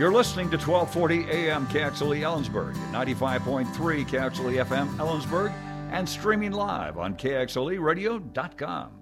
You're listening to 1240 AM KXLE Ellensburg, 95.3 KXLE FM Ellensburg, and streaming live on KXLEradio.com.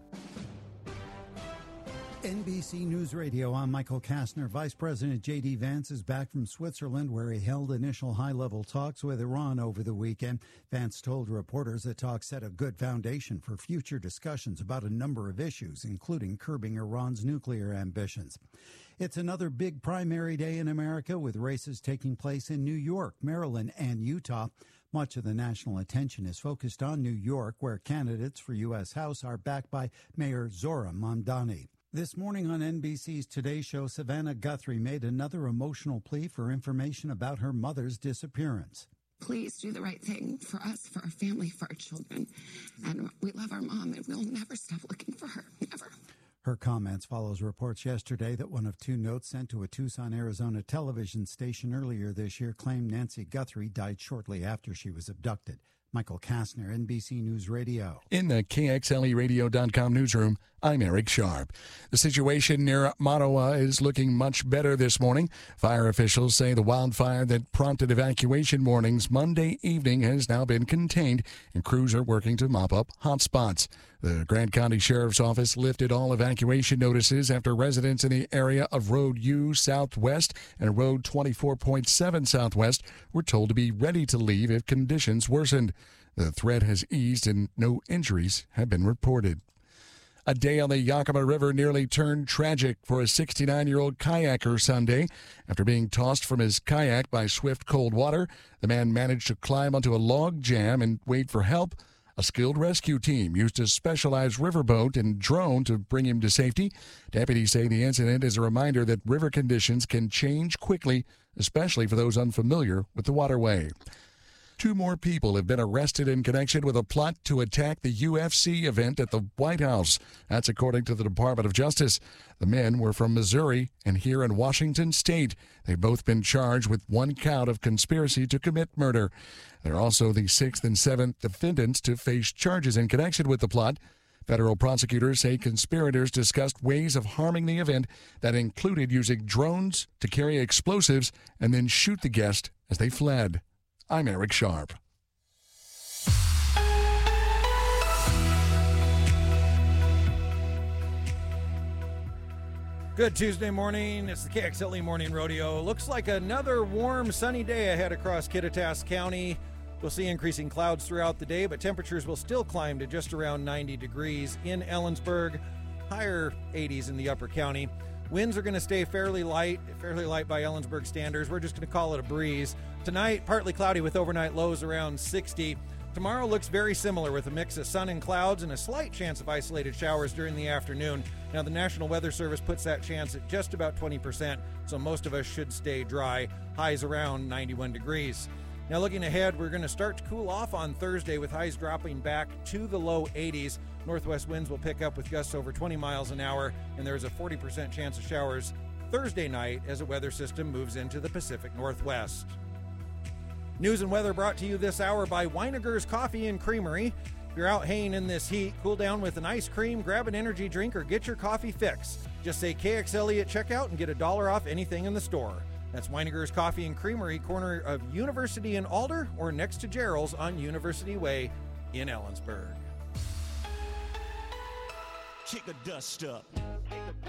NBC News Radio, I'm Michael Kastner. Vice President J.D. Vance is back from Switzerland, where he held initial high-level talks with Iran over the weekend. Vance told reporters that talks set a good foundation for future discussions about a number of issues, including curbing Iran's nuclear ambitions. It's another big primary day in America, with races taking place in New York, Maryland, and Utah. Much of the national attention is focused on New York, where candidates for U.S. House are backed by Mayor Zohran Mamdani. This morning on NBC's Today Show, Savannah Guthrie made another emotional plea for information about her mother's disappearance. Please do the right thing for us, for our family, for our children. And we love our mom, and we'll never stop looking for her, never. Her comments follows reports yesterday that one of two notes sent to a Tucson, Arizona television station earlier this year claimed Nancy Guthrie died shortly after she was abducted. Michael Kastner, NBC News Radio. In the KXLEradio.com newsroom, I'm Eric Sharp. The situation near Mattawa is looking much better this morning. Fire officials say the wildfire that prompted evacuation warnings Monday evening has now been contained, and crews are working to mop up hot spots. The Grant County Sheriff's Office lifted all evacuation notices after residents in the area of Road U Southwest and Road 24.7 Southwest were told to be ready to leave if conditions worsened. The threat has eased and no injuries have been reported. A day on the Yakima River nearly turned tragic for a 69-year-old kayaker Sunday. After being tossed from his kayak by swift cold water, the man managed to climb onto a log jam and wait for help. A skilled rescue team used a specialized riverboat and drone to bring him to safety. Deputies say the incident is a reminder that river conditions can change quickly, especially for those unfamiliar with the waterway. 2 more people have been arrested in connection with a plot to attack the UFC event at the White House. That's according to the Department of Justice. The men were from Missouri and here in Washington State. They've both been charged with 1 count of conspiracy to commit murder. They're also the 6th and 7th defendants to face charges in connection with the plot. Federal prosecutors say conspirators discussed ways of harming the event that included using drones to carry explosives and then shoot the guest as they fled. I'm Eric Sharp. Good Tuesday morning. It's the KXLE Morning Rodeo. Looks like another warm, sunny day ahead across Kittitas County. We'll see increasing clouds throughout the day, but temperatures will still climb to just around 90 degrees in Ellensburg, higher 80s in the upper county. Winds are going to stay fairly light by Ellensburg standards. We're just going to call it a breeze. Tonight, partly cloudy with overnight lows around 60. Tomorrow looks very similar with a mix of sun and clouds and a slight chance of isolated showers during the afternoon. Now, the National Weather Service puts that chance at just about 20%, so most of us should stay dry. Highs around 91 degrees. Now, looking ahead, we're going to start to cool off on Thursday with highs dropping back to the low 80s. Northwest winds will pick up with gusts over 20 miles an hour, and there's a 40% chance of showers Thursday night as a weather system moves into the Pacific Northwest. News and weather brought to you this hour by Weiniger's Coffee and Creamery. If you're out haying in this heat, cool down with an ice cream, grab an energy drink, or get your coffee fix. Just say KXLE at checkout and get $1 off anything in the store. That's Weiniger's Coffee and Creamery, corner of University and Alder, or next to Gerald's on University Way in Ellensburg. Kick a dust up.